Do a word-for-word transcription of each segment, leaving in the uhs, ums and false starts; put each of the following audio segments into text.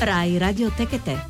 Rai Radio Tecate.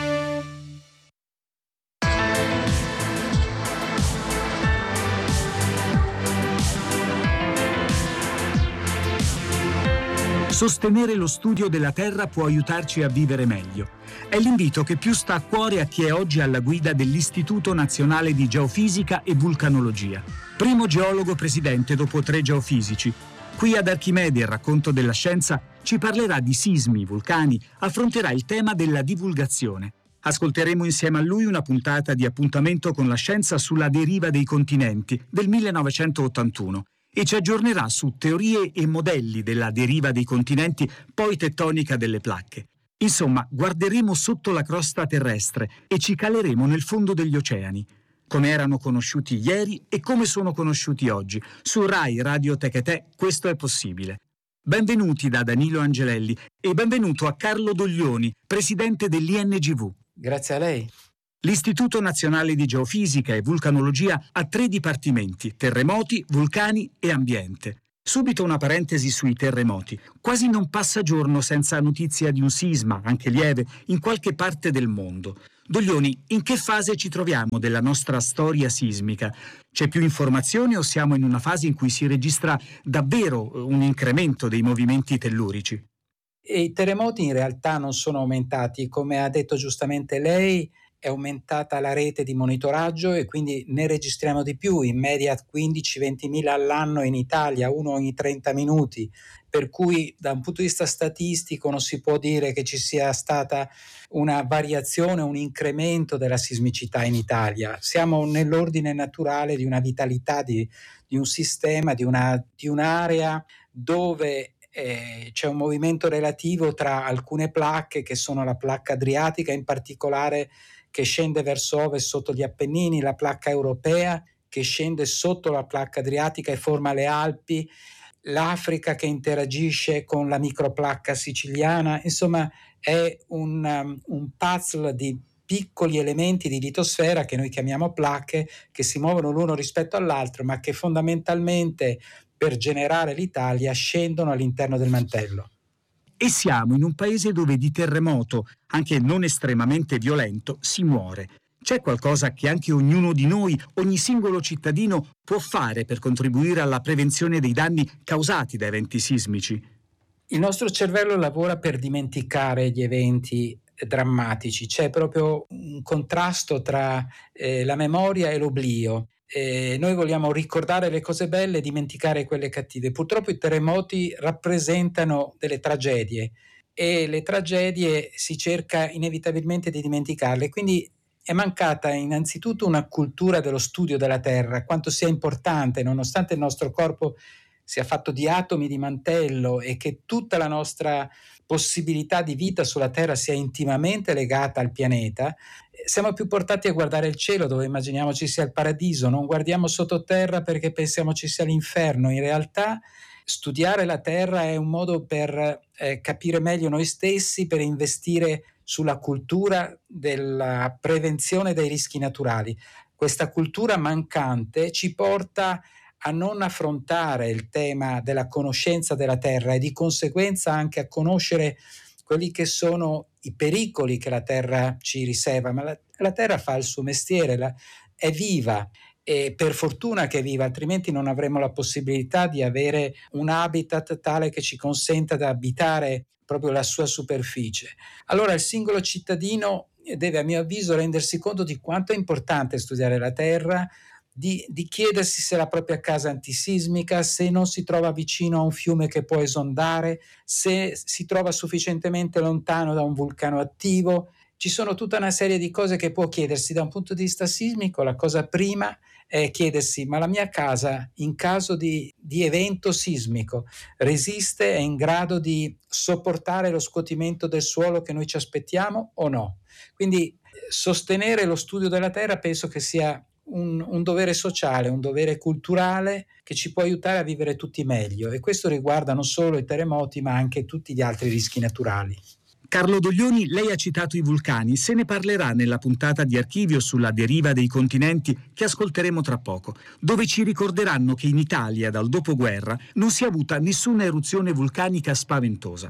Sostenere lo studio della Terra può aiutarci a vivere meglio. È l'invito che più sta a cuore a chi è oggi alla guida dell'Istituto Nazionale di Geofisica e Vulcanologia. Primo geologo presidente dopo tre geofisici. Qui ad Archimede, il racconto della scienza, ci parlerà di sismi, vulcani, affronterà il tema della divulgazione. Ascolteremo insieme a lui una puntata di Appuntamento con la scienza sulla deriva dei continenti del millenovecentottantuno e ci aggiornerà su teorie e modelli della deriva dei continenti, poi tettonica delle placche. Insomma, guarderemo sotto la crosta terrestre e ci caleremo nel fondo degli oceani, come erano conosciuti ieri e come sono conosciuti oggi. Su Rai Radio Tecate questo è possibile. Benvenuti da Danilo Angelelli e benvenuto a Carlo Doglioni, presidente dell'I N G V. Grazie a lei. L'Istituto Nazionale di Geofisica e Vulcanologia ha tre dipartimenti: terremoti, vulcani e ambiente. Subito una parentesi sui terremoti. Quasi non passa giorno senza notizia di un sisma, anche lieve, in qualche parte del mondo. Doglioni, in che fase ci troviamo della nostra storia sismica? C'è più informazione o siamo in una fase in cui si registra davvero un incremento dei movimenti tellurici? E i terremoti in realtà non sono aumentati. Come ha detto giustamente lei, è aumentata la rete di monitoraggio e quindi ne registriamo di più, in media quindici venti mila all'anno in Italia, uno ogni trenta minuti, per cui da un punto di vista statistico non si può dire che ci sia stata una variazione, un incremento della sismicità in Italia. Siamo nell'ordine naturale di una vitalità di, di un sistema, di, una, di un'area dove eh, c'è un movimento relativo tra alcune placche, che sono la placca adriatica in particolare, che scende verso ovest sotto gli Appennini, la placca europea che scende sotto la placca adriatica e forma le Alpi, l'Africa che interagisce con la microplacca siciliana. Insomma, è un, um, un puzzle di piccoli elementi di litosfera che noi chiamiamo placche, che si muovono l'uno rispetto all'altro, ma che fondamentalmente per generare l'Italia scendono all'interno del mantello. E siamo in un paese dove di terremoto, anche non estremamente violento, si muore. C'è qualcosa che anche ognuno di noi, ogni singolo cittadino, può fare per contribuire alla prevenzione dei danni causati da eventi sismici? Il nostro cervello lavora per dimenticare gli eventi drammatici. C'è proprio un contrasto tra eh, la memoria e l'oblio. Eh, noi vogliamo ricordare le cose belle e dimenticare quelle cattive. Purtroppo i terremoti rappresentano delle tragedie e le tragedie si cerca inevitabilmente di dimenticarle, quindi è mancata innanzitutto una cultura dello studio della Terra, quanto sia importante, nonostante il nostro corpo sia fatto di atomi di mantello e che tutta la nostra possibilità di vita sulla Terra sia intimamente legata al pianeta, siamo più portati a guardare il cielo dove immaginiamo ci sia il paradiso, non guardiamo sottoterra perché pensiamo ci sia l'inferno. In realtà studiare la Terra è un modo per eh, capire meglio noi stessi, per investire sulla cultura della prevenzione dei rischi naturali. Questa cultura mancante ci porta a non affrontare il tema della conoscenza della Terra e di conseguenza anche a conoscere quelli che sono i pericoli che la Terra ci riserva. Ma la, la Terra fa il suo mestiere, la, è viva e per fortuna che è viva, altrimenti non avremo la possibilità di avere un habitat tale che ci consenta di abitare proprio la sua superficie. Allora il singolo cittadino deve, a mio avviso, rendersi conto di quanto è importante studiare la Terra, Di, di chiedersi se la propria casa è antisismica, se non si trova vicino a un fiume che può esondare, se si trova sufficientemente lontano da un vulcano attivo. Ci sono tutta una serie di cose che può chiedersi da un punto di vista sismico. La cosa prima è chiedersi: ma la mia casa in caso di, di evento sismico resiste, è in grado di sopportare lo scuotimento del suolo che noi ci aspettiamo o no? Quindi sostenere lo studio della Terra penso che sia Un, un dovere sociale, un dovere culturale che ci può aiutare a vivere tutti meglio, e questo riguarda non solo i terremoti ma anche tutti gli altri rischi naturali. Carlo Doglioni, lei ha citato i vulcani, se ne parlerà nella puntata di Archivio sulla deriva dei continenti che ascolteremo tra poco, dove ci ricorderanno che in Italia dal dopoguerra non si è avuta nessuna eruzione vulcanica spaventosa.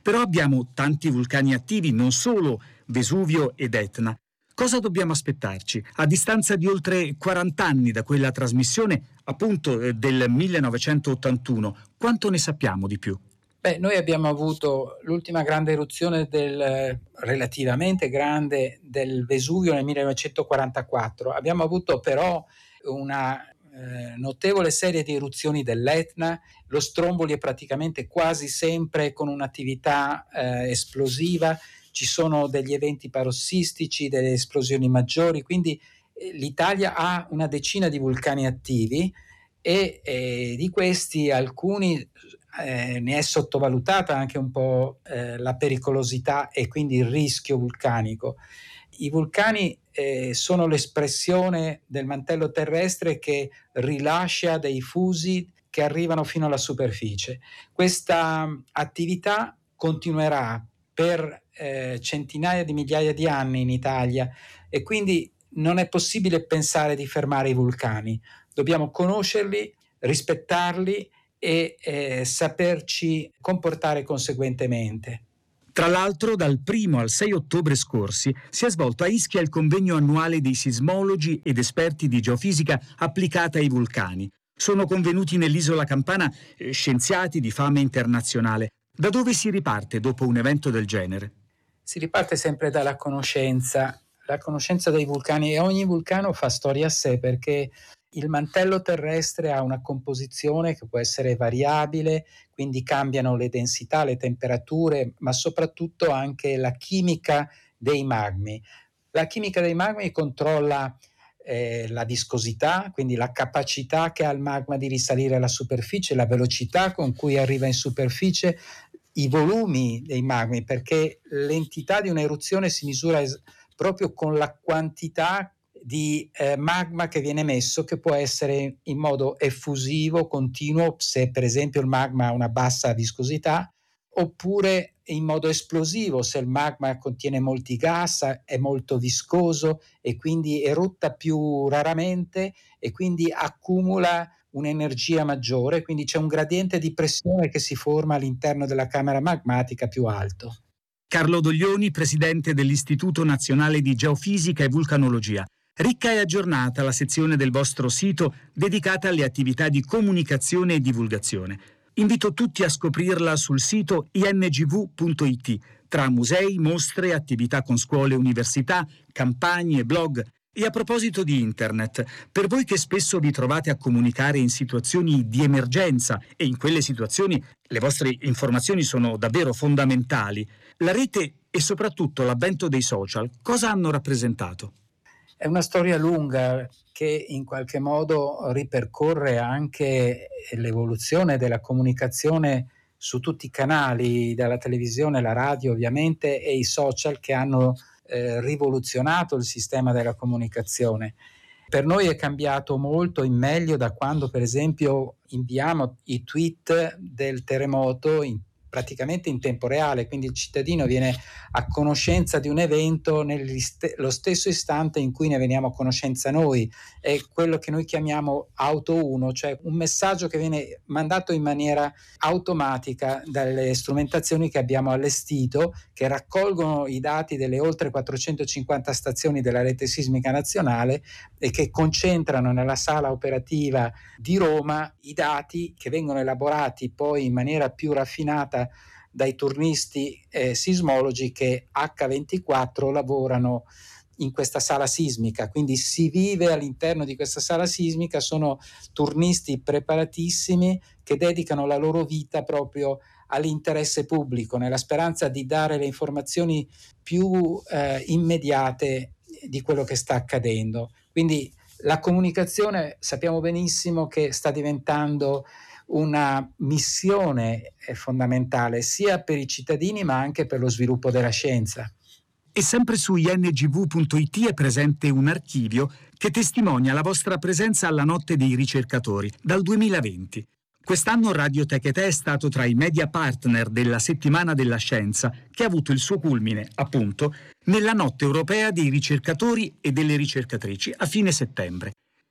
Però abbiamo tanti vulcani attivi, non solo Vesuvio ed Etna. Cosa dobbiamo aspettarci? A distanza di oltre quaranta anni da quella trasmissione, appunto del millenovecentottantuno, quanto ne sappiamo di più? Beh, noi abbiamo avuto l'ultima grande eruzione del, relativamente grande, del Vesuvio nel millenovecentoquarantaquattro. Abbiamo avuto però una eh, notevole serie di eruzioni dell'Etna. Lo Stromboli è praticamente quasi sempre con un'attività eh, esplosiva. Ci sono degli eventi parossistici, delle esplosioni maggiori, quindi eh, l'Italia ha una decina di vulcani attivi e eh, di questi alcuni eh, ne è sottovalutata anche un po' eh, la pericolosità e quindi il rischio vulcanico. I vulcani eh, sono l'espressione del mantello terrestre che rilascia dei fusi che arrivano fino alla superficie. Questa attività continuerà per eh, centinaia di migliaia di anni in Italia e quindi non è possibile pensare di fermare i vulcani. Dobbiamo conoscerli, rispettarli e eh, saperci comportare conseguentemente. Tra l'altro, dal primo al sei ottobre scorsi si è svolto a Ischia il convegno annuale dei sismologi ed esperti di geofisica applicata ai vulcani. Sono convenuti nell'isola campana eh, scienziati di fama internazionale. Da dove si riparte dopo un evento del genere? Si riparte sempre dalla conoscenza, la conoscenza dei vulcani, e ogni vulcano fa storia a sé perché il mantello terrestre ha una composizione che può essere variabile, quindi cambiano le densità, le temperature, ma soprattutto anche la chimica dei magmi. La chimica dei magmi controlla eh, la viscosità, quindi la capacità che ha il magma di risalire alla superficie, la velocità con cui arriva in superficie, i volumi dei magmi, perché l'entità di un'eruzione si misura es- proprio con la quantità di eh, magma che viene emesso, che può essere in modo effusivo, continuo, se per esempio il magma ha una bassa viscosità, oppure in modo esplosivo, se il magma contiene molti gas, è molto viscoso e quindi erutta più raramente e quindi accumula un'energia maggiore, quindi c'è un gradiente di pressione che si forma all'interno della camera magmatica più alto. Carlo Doglioni, presidente dell'Istituto Nazionale di Geofisica e Vulcanologia. Ricca e aggiornata la sezione del vostro sito dedicata alle attività di comunicazione e divulgazione. Invito tutti a scoprirla sul sito i n g v punto i t, tra musei, mostre, attività con scuole e università, campagne e blog. E a proposito di internet, per voi che spesso vi trovate a comunicare in situazioni di emergenza e in quelle situazioni le vostre informazioni sono davvero fondamentali, la rete e soprattutto l'avvento dei social cosa hanno rappresentato? È una storia lunga che in qualche modo ripercorre anche l'evoluzione della comunicazione su tutti i canali, dalla televisione, la radio ovviamente, e i social che hanno eh, rivoluzionato il sistema della comunicazione. Per noi è cambiato molto in meglio da quando, per esempio, inviamo i tweet del terremoto in praticamente in tempo reale, quindi il cittadino viene a conoscenza di un evento nello stesso istante in cui ne veniamo a conoscenza noi. È quello che noi chiamiamo auto uno, cioè un messaggio che viene mandato in maniera automatica dalle strumentazioni che abbiamo allestito, che raccolgono i dati delle oltre quattrocentocinquanta stazioni della rete sismica nazionale e che concentrano nella sala operativa di Roma i dati che vengono elaborati poi in maniera più raffinata dai turnisti eh, sismologi che acca ventiquattro lavorano in questa sala sismica, quindi si vive all'interno di questa sala sismica, sono turnisti preparatissimi che dedicano la loro vita proprio all'interesse pubblico, nella speranza di dare le informazioni più eh, immediate di quello che sta accadendo. Quindi la comunicazione sappiamo benissimo che sta diventando una missione fondamentale sia per i cittadini ma anche per lo sviluppo della scienza. E sempre su i n g v punto i t è presente un archivio che testimonia la vostra presenza alla Notte dei ricercatori dal duemilaventi. Quest'anno Radio Tech è stato tra i media partner della Settimana della Scienza, che ha avuto il suo culmine, appunto, nella Notte Europea dei ricercatori e delle ricercatrici a fine settembre.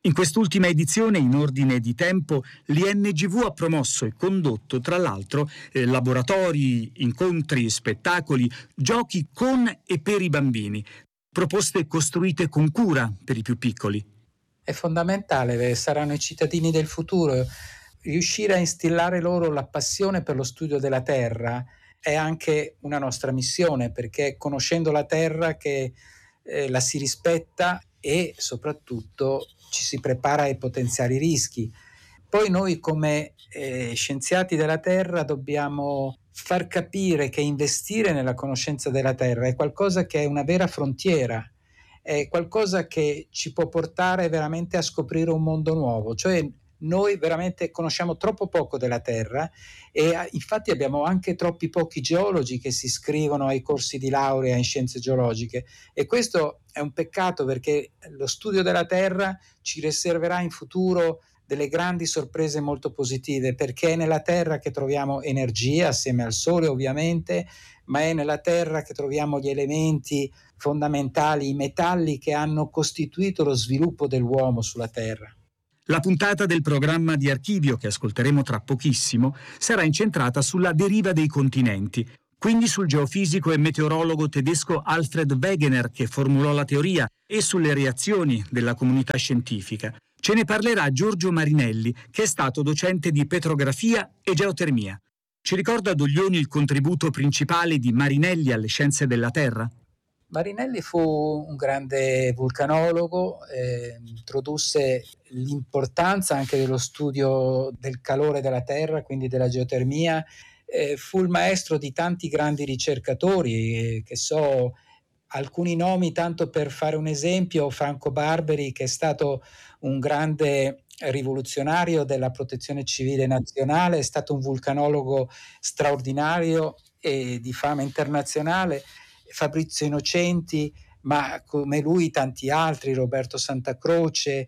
In quest'ultima edizione, in ordine di tempo, l'I N G V ha promosso e condotto, tra l'altro, eh, laboratori, incontri, spettacoli, giochi con e per i bambini, proposte costruite con cura per i più piccoli. È fondamentale, saranno i cittadini del futuro. Riuscire a instillare loro la passione per lo studio della terra è anche una nostra missione, perché è conoscendo la terra che eh, la si rispetta e soprattutto ci si prepara ai potenziali rischi. Poi noi come eh, scienziati della terra dobbiamo far capire che investire nella conoscenza della terra è qualcosa che è una vera frontiera, è qualcosa che ci può portare veramente a scoprire un mondo nuovo, cioè noi veramente conosciamo troppo poco della Terra e infatti abbiamo anche troppi pochi geologi che si iscrivono ai corsi di laurea in scienze geologiche, e questo è un peccato, perché lo studio della Terra ci riserverà in futuro delle grandi sorprese molto positive, perché è nella Terra che troviamo energia, assieme al Sole ovviamente, ma è nella Terra che troviamo gli elementi fondamentali, i metalli che hanno costituito lo sviluppo dell'uomo sulla Terra. La puntata del programma di Archivio, che ascolteremo tra pochissimo, sarà incentrata sulla deriva dei continenti, quindi sul geofisico e meteorologo tedesco Alfred Wegener, che formulò la teoria, e sulle reazioni della comunità scientifica. Ce ne parlerà Giorgio Marinelli, che è stato docente di petrografia e geotermia. Ci ricorda a Doglioni il contributo principale di Marinelli alle scienze della Terra? Marinelli fu un grande vulcanologo, eh, introdusse l'importanza anche dello studio del calore della Terra, quindi della geotermia, eh, fu il maestro di tanti grandi ricercatori, eh, che so, alcuni nomi tanto per fare un esempio: Franco Barberi, che è stato un grande rivoluzionario della protezione civile nazionale, è stato un vulcanologo straordinario e di fama internazionale. Fabrizio Innocenti, ma come lui tanti altri, Roberto Santacroce,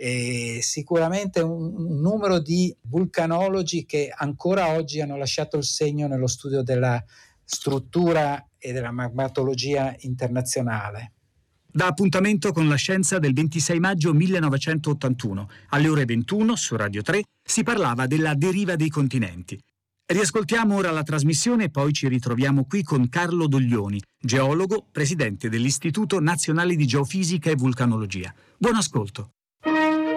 e sicuramente un, un numero di vulcanologi che ancora oggi hanno lasciato il segno nello studio della struttura e della magmatologia internazionale. Da appuntamento con la scienza del ventisei maggio millenovecentottantuno. Alle ore ventuno su Radio tre si parlava della deriva dei continenti. Riascoltiamo ora la trasmissione e poi ci ritroviamo qui con Carlo Doglioni, geologo, presidente dell'Istituto Nazionale di Geofisica e Vulcanologia. Buon ascolto.